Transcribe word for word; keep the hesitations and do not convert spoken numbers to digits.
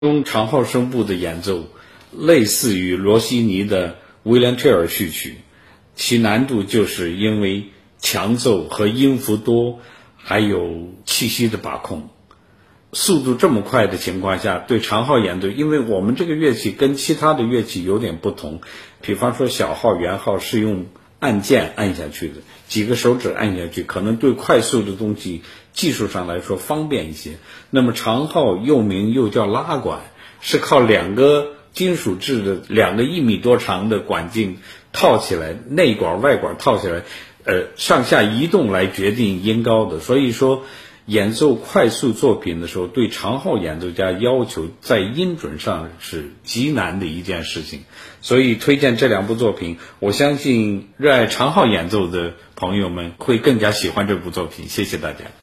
中长号声部的演奏类似于罗西尼的威廉退尔序曲，其难度就是因为强奏和音符多，还有气息的把控。速度这么快的情况下，对长号演奏，因为我们这个乐器跟其他的乐器有点不同，比方说小号、圆号是用按键按下去的，几个手指按下去，可能对快速的东西技术上来说方便一些。那么长号又名又叫拉管，是靠两个金属制的两个一米多长的管径套起来，内管外管套起来，呃，上下移动来决定音高的。所以说演奏快速作品的时候，对长号演奏家要求在音准上是极难的一件事情。所以推荐这两部作品，我相信热爱长号演奏的朋友们会更加喜欢这部作品。谢谢大家。